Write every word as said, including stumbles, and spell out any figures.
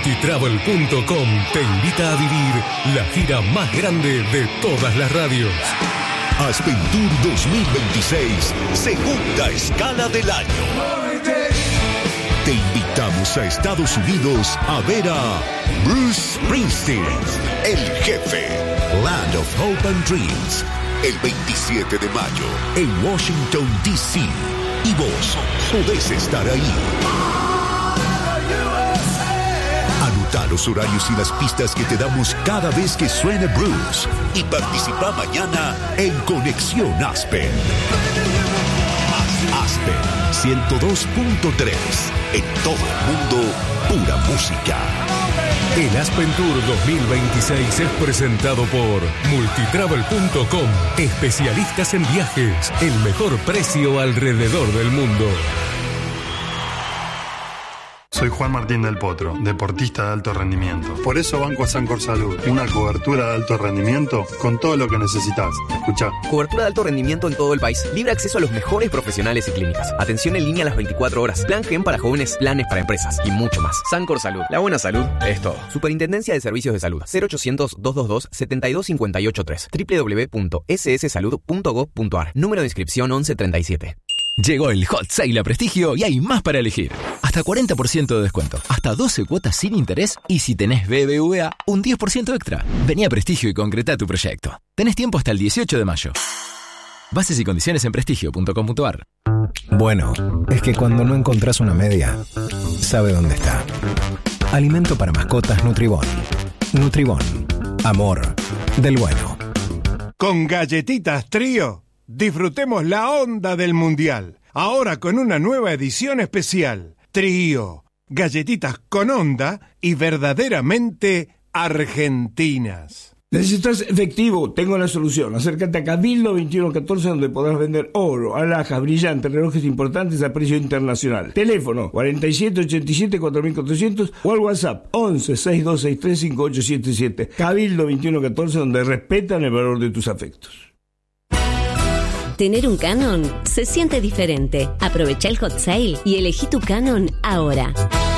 Multitravel punto com te invita a vivir la gira más grande de todas las radios. Aspentour dos mil veintiséis, segunda escala del año. Te invitamos a Estados Unidos a ver a Bruce Springsteen, el jefe, Land of Hope and Dreams, el veintisiete de mayo en Washington, D C Y vos podés estar ahí. Anota los horarios y las pistas que te damos cada vez que suene Bruce y participa mañana en Conexión Aspen. Aspen ciento dos punto tres. En todo el mundo, pura música. El Aspen Tour dos mil veintiséis es presentado por Multitravel punto com. Especialistas en viajes. El mejor precio alrededor del mundo. Soy Juan Martín del Potro, deportista de alto rendimiento. Por eso banco a Sancor Salud, una cobertura de alto rendimiento con todo lo que necesitas. Escuchá. Cobertura de alto rendimiento en todo el país. Libre acceso a los mejores profesionales y clínicas. Atención en línea a las veinticuatro horas. Plan Gen para jóvenes, planes para empresas y mucho más. Sancor Salud. La buena salud es todo. Superintendencia de Servicios de Salud. cero ochocientos, doscientos veintidós, setenta y dos cincuenta y ocho tres. doble u doble u doble u punto ese ese salud punto gov punto a r. Número de inscripción once treinta y siete. Llegó el Hot Sale a Prestigio y hay más para elegir. Hasta cuarenta por ciento de descuento, hasta doce cuotas sin interés y si tenés B B V A, un diez por ciento extra. Vení a Prestigio y concretá tu proyecto. Tenés tiempo hasta el dieciocho de mayo. Bases y condiciones en prestigio punto com punto a r. Bueno, es que cuando no encontrás una media, sabe dónde está. Alimento para mascotas Nutribón. Nutribón. Amor del bueno. Con Galletitas Trío, disfrutemos la onda del Mundial. Ahora con una nueva edición especial. Trío. Galletitas con onda y verdaderamente argentinas. ¿Necesitas efectivo? Tengo la solución. Acércate a Cabildo veintiuno catorce donde podrás vender oro, alhajas, brillantes, relojes importantes a precio internacional. Teléfono cuarenta y siete ochenta y siete cuatro mil cuatrocientos o al WhatsApp once sesenta y dos sesenta y tres cincuenta y ocho setenta y siete. Cabildo veintiuno catorce donde respetan el valor de tus afectos. Tener un Canon se siente diferente. Aprovecha el Hot Sale y elegí tu Canon ahora.